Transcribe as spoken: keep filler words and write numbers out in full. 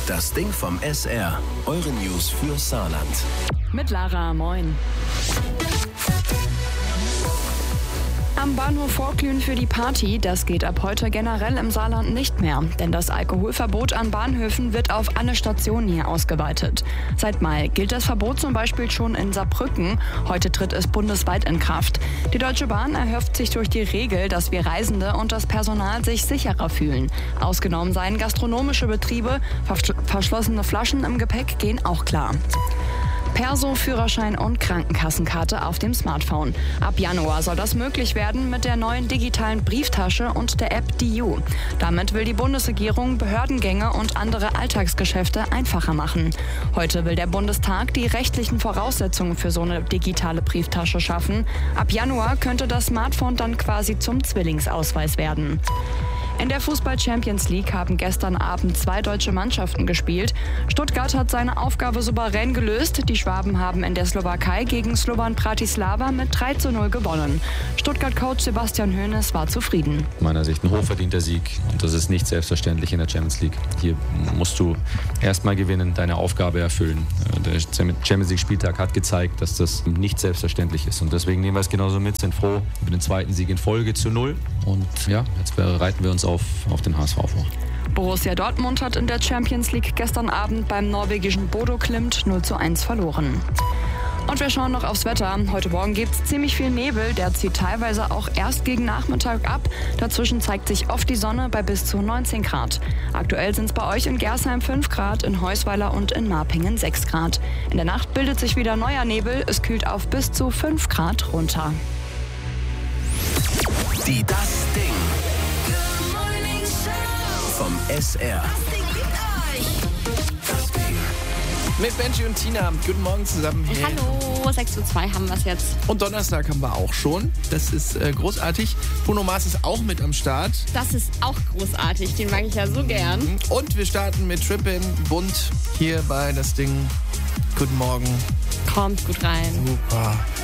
Das Ding vom S R. Eure News für Saarland. Mit Lara, moin. Am Bahnhof vorglühen für die Party, das geht ab heute generell im Saarland nicht mehr. Denn das Alkoholverbot an Bahnhöfen wird auf alle Stationen hier ausgeweitet. Seit Mai gilt das Verbot zum Beispiel schon in Saarbrücken. Heute tritt es bundesweit in Kraft. Die Deutsche Bahn erhofft sich durch die Regel, dass wir Reisende und das Personal sich sicherer fühlen. Ausgenommen seien gastronomische Betriebe, verschl- verschlossene Flaschen im Gepäck gehen auch klar. Perso, Führerschein und Krankenkassenkarte auf dem Smartphone. Ab Januar soll das möglich werden mit der neuen digitalen Brieftasche und der App D U. Damit will die Bundesregierung Behördengänge und andere Alltagsgeschäfte einfacher machen. Heute will der Bundestag die rechtlichen Voraussetzungen für so eine digitale Brieftasche schaffen. Ab Januar könnte das Smartphone dann quasi zum Zwillingsausweis werden. In der Fußball-Champions League haben gestern Abend zwei deutsche Mannschaften gespielt. Stuttgart hat seine Aufgabe souverän gelöst. Die Schwaben haben in der Slowakei gegen Slovan Bratislava mit drei zu null gewonnen. Stuttgart-Coach Sebastian Hoeneß war zufrieden. Aus meiner Sicht ein hochverdienter Sieg und das ist nicht selbstverständlich in der Champions League. Hier musst du erstmal gewinnen, deine Aufgabe erfüllen. Der Champions League-Spieltag hat gezeigt, dass das nicht selbstverständlich ist und deswegen nehmen wir es genauso mit, sind froh über den zweiten Sieg in Folge zu null und ja, jetzt bereiten wir uns auf, auf den H S V vor. Borussia Dortmund hat in der Champions League gestern Abend beim norwegischen Bodo Glimt null zu eins verloren. Und wir schauen noch aufs Wetter. Heute Morgen gibt es ziemlich viel Nebel, der zieht teilweise auch erst gegen Nachmittag ab. Dazwischen zeigt sich oft die Sonne bei bis zu neunzehn Grad. Aktuell sind es bei euch in Gersheim fünf Grad, in Heusweiler und in Marpingen sechs Grad. In der Nacht bildet sich wieder neuer Nebel, es kühlt auf bis zu fünf Grad runter. Die Das Ding vom S R. Mit Benji und Tina. Guten Morgen zusammen. Hey. Hallo, sechs Uhr zwei haben wir es jetzt. Und Donnerstag haben wir auch schon. Das ist äh, großartig. Bruno Mars ist auch mit am Start. Das ist auch großartig, den mag ich ja so gern. Und wir starten mit Trippin' bunt hier bei Das Ding. Guten Morgen. Kommt gut rein. Super.